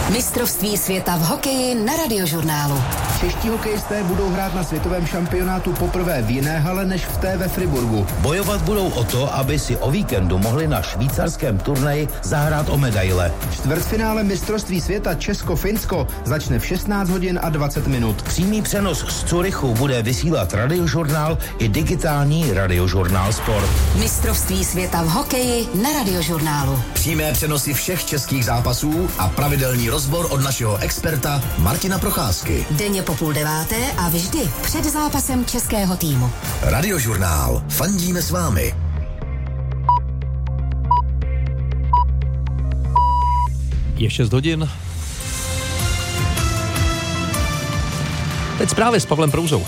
Mistrovství světa v hokeji na Radiožurnálu. Čeští hokejisté budou hrát na světovém šampionátu poprvé v jiné hale než v té ve Friburgu. Bojovat budou o to, aby si o víkendu mohli na švýcarském turnaji zahrát o medaile. Čtvrtfinále mistrovství světa Česko-Finsko začne v 16 hodin a 20 minut. Přímý přenos z Curychu bude vysílat Radiožurnál i digitální Radiožurnál Sport. Mistrovství světa v hokeji na Radiožurnálu. Přímé přenosy všech českých zápasů a pravidelný rozbor od našeho experta Martina Procházky. Denně po 8:30 a vždy před zápasem českého týmu. Radiožurnál. Fandíme s vámi. Je 6 hodin. Teď zprávy s Pavlem Prouzou.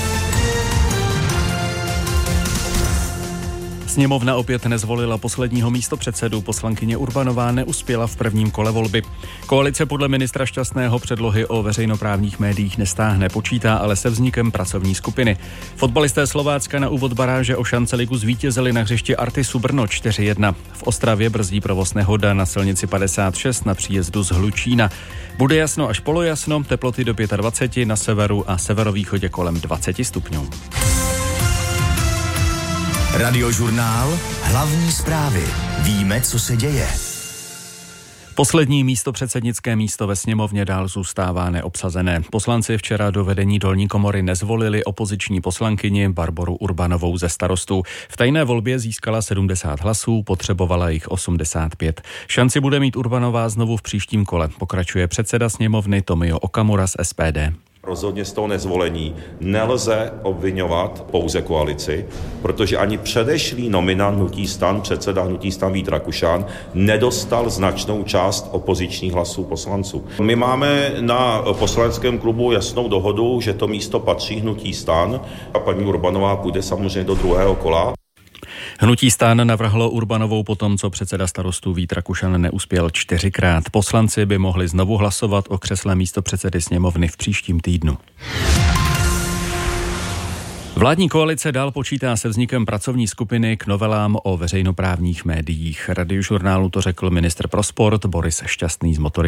Sněmovna opět nezvolila posledního místopředsedu. Poslankyně Urbanová neuspěla v prvním kole volby. Koalice podle ministra Šťastného předlohy o veřejnoprávních médiích nestáhne, počítá ale se vznikem pracovní skupiny. Fotbalisté Slovácka na úvod baráže o šance ligu zvítězili na hřišti Artisu Brno 4-1. V Ostravě brzdí provoz nehoda na silnici 56 na příjezdu z Hlučína. Bude jasno až polojasno, teploty do 25, na severu a severovýchodě kolem 20 stupňů. Radiožurnál. Hlavní zprávy. Víme, co se děje. Poslední místopředsednické místo ve sněmovně dál zůstává neobsazené. Poslanci včera do vedení dolní komory nezvolili opoziční poslankyni Barboru Urbanovou ze Starostů. V tajné volbě získala 70 hlasů, potřebovala jich 85. Šanci bude mít Urbanová znovu v příštím kole, pokračuje předseda sněmovny Tomio Okamura z SPD. Rozhodně z toho nezvolení nelze obviňovat pouze koalici, protože ani předešlý nominant hnutí STAN, předseda hnutí STAN Vít Rakušan, nedostal značnou část opozičních hlasů poslanců. My máme na poslaneckém klubu jasnou dohodu, že to místo patří hnutí STAN a paní Urbanová půjde samozřejmě do druhého kola. Hnutí STAN navrhlo Urbanovou potom, co předseda Starostů Vít Rakušan neuspěl 4krát. Poslanci by mohli znovu hlasovat o křesle místopředsedy sněmovny v příštím týdnu. Vládní koalice dál počítá se vznikem pracovní skupiny k novelám o veřejnoprávních médiích. Radiožurnálu to řekl ministr pro sport Boris Šťastný z Motory.